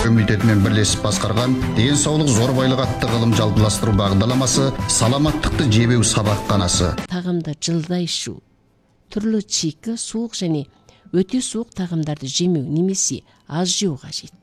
комитетімен бірлесіп басқарған денсаулық зор байлық атты ғылым жалпыластыру бағдарламасы саламаттықты жебеу сабақханасы. Тағамды жылдай ішу, түрлі чийкі, суық және өте суық тағамдарды жемеу немесе аз жеу қажет.